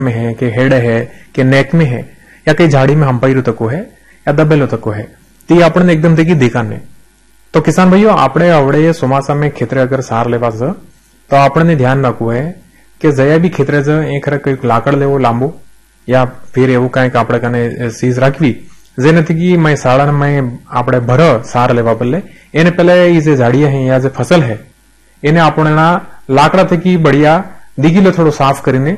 में है कि हेड है कि नेक में है या कई झाड़ी में हंपायरू तको है या दबेलो तको है ते आपने एकदम थी देखा ने। तो किसान भाइयों આપણે આવડે ચોમાસામાં ખેતરે અગર સાર લેવા છે તો આપણને ધ્યાન રાખવું है કે જયા બી ખેતરે છે એ ખરે કંઈક લાકડ લેવો લાંબો या फिर એવું કંઈક આપણે કને સીઝ રાખવી જેનાથી કે मैं શાળા में આપણે ભર સાર લેવા બદલે એને પહેલા એ જે ઝાડીયા है या જે फसल है એને આપણના લાકડા થકી बढ़िया દીગીલો થોડો સાફ કરીને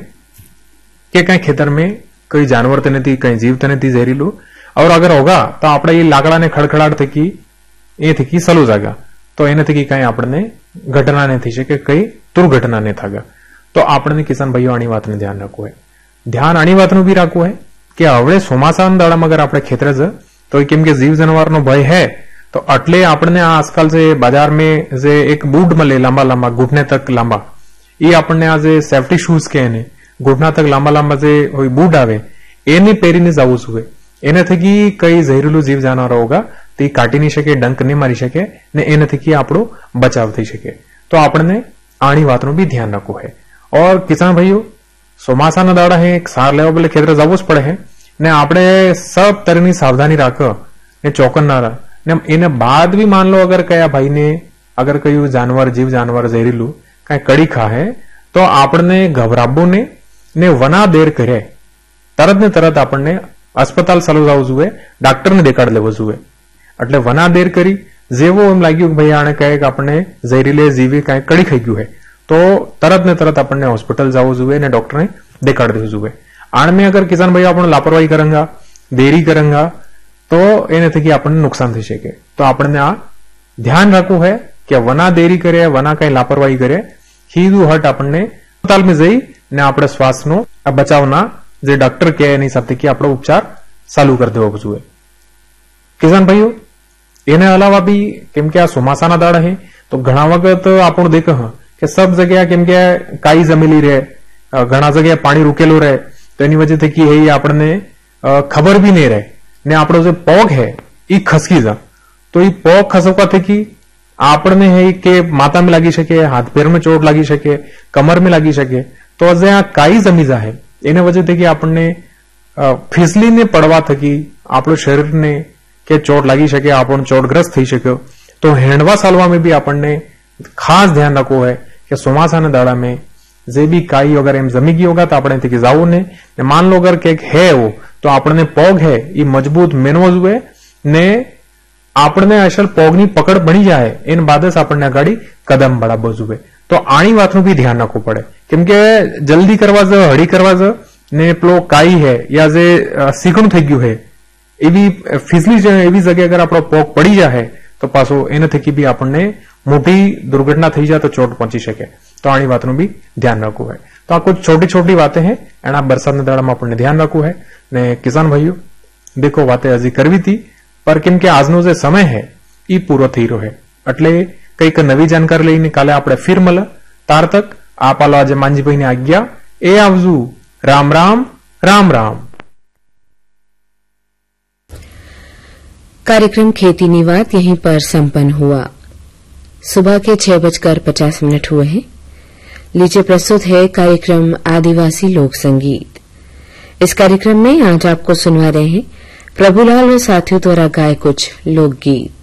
કે કઈ ખેતર में कोई जानवर तो नहीं कहीं जीव तो नहीं जहरीलू और अगर होगा तो આપણે ये લાકડા ને ખડખડાટ થકી એ થકી સલો જાગા તો એને થકી કઈ આપણને ઘટના નહીં થઈ શકે કઈ દુર્ઘટના નહીં થાગા। તો આપણને કિસાન ભાઈઓ આની વાતને ધ્યાન રાખવું है। ધ્યાન આની વાતનું બી રાખવું है કે હવે ચોમાસાના દાડામાં અગર આપણે ખેતરે જ તો કેમ કે જીવ જનાવરનો ભય है तो એટલે આપણને આજકાલ જે बाजार में જે એક બૂટ મળે લાંબા લાંબા ઘૂંટને તક લાંબા એ આપણને આ જે સેફટી શૂઝ કે એને ઘૂંટના તક લાંબા લાંબા જે બૂટ આવે એને પહેરીને જવું જોઈએ। એને થકી કઈ ઝેરીલું જીવ જાનવર હોગા તે કાટી નહીં શકે ડંક નહીં મારી શકે ને એને થકી આપણો બચાવ થઈ શકે। તો આપણને આની વાતનું બી ધ્યાન રાખવું है। और किसान भाइयों ચોમાસાના દાડા है સાર લેવા બદલે ખેતરે જવું જ પડે है ને આપણે सब तरहની सावधानी રાખો ને ચોકન ના રહે ને એને બાદ भी मान लो अगर कया भाई ने अगर कયું जानवर जीव जानवर ઝેરીલું કઈ કડી ખાહે તો આપણને ગભરાવવું ને વના દેર કરે તરત ને તરત આપણને अस्पताल ચાલુ જવું જોઈએ ડોક્ટરને દેખાડ લેવો જોઈએ। એટલે વના દેર કરી જેવો એમ લાગ્યું કે ભાઈ આને કહે કે આપણને ઝેરીલે જીવી કઈ કડી ખાઈ ગયું है तो तरत ने तरत આપણને હોસ્પિટલ જવું જોઈએ ને ડોક્ટરને દેખાડ દેવું જોઈએ। આણ में अगर किसान भाई આપણે લાપરવાહી કરેંગા દેરી કરેંગા तो એને થકી આપણને નુકસાન થઈ શકે। તો આપણને આ ધ્યાન રાખવું है કે વના દેરી કરે વના કઈ લાપરવાહી કરે હીદુ હટ આપણને अस्पताल में જઈ ને આપણે શ્વાસનો બચાવના જે ડોક્ટર કહે એની સાથે કે આપણો ઉપચાર ચાલુ કરી દેવો જોઈએ। કિસાન ભાઈઓ એને અલાવા भी કેમ કે આ ચોમાસાના દાડા है तो ઘણા વખત આપણો દેખ કે सब जगह કેમ કે કાઈ જમેલી રહે ઘણા જગ્યાએ પાણી રૂકેલું રહે તો એની વજહથી કે એ આપણને ખબર भी नहीं रहे ने આપણો જે પગ है એ ખસકી જા તો એ પગ ખસકવા થકી આપણને है કે માથા में લાગી શકે હાથ પેર में ચોટ લાગી શકે કમર में લાગી શકે તો જે આ કાઈ જમી જા है એને વજહથી કે આપણને ફિસલીને પડવા થકી આપણું શરીરને કે ચોટ લાગી શકે આપણને ચોટગ્રસ્ત થઈ શકે। तो हेंडवा सालवा में भी આપણને खास ध्यान रखो है कि ચોમાસાના દાડા में जे भी काई अगर एम जमी गई होगा तो આપણે થી જાવું ને मान लो अगर केक है वो तो આપણને पग है ये मजबूत मेनવો જોઈએ ને આપણને અસલ પગની પકડ બની જાય એન બાદ જ આપણને ગાડી કદમ બળાવવો જોઈએ। તો આની વાતનું भी ध्यान રાખવું પડે કેમ કે જલ્દી કરવા જ હળી કરવા જ ને પેલો કાઈ है या જે સીકણું થઈ ગયું है એવી ફિસલી એવી જગ્યાએ અગર આપણો પગ પડી જાય तो पाछो एने थकी भी आपने मोटी दुर्घटना थी जाए तो चोट पहुंची सके। तो आनी बात भी ध्यान रखू है। तो आ कुछ छोटी छोटी बातें हैं एना बरसात दाड़ा में आपने ध्यान रखू है ने किसान भाइयों देखो बातें हजी करवी थी पर केम के आजनो जे समय है ई पूरो थी रह्यो है એટલે કંઈક નવી જાણકારી લઈને કાલે આપણે ફિર મળે તાર તક આપ આલો આજે માનજીભાઈ ની આજ્ઞા એ આવજુ। राम राम राम राम। कार्यक्रम खेती निवात यहीं पर संपन्न हुआ। सुबह के 6:50 हुए हैं। लीजिए प्रस्तुत है कार्यक्रम आदिवासी लोक संगीत। इस कार्यक्रम में आज आपको सुनवा रहे हैं प्रभुलाल और साथियों द्वारा गाए कुछ लोकगीत।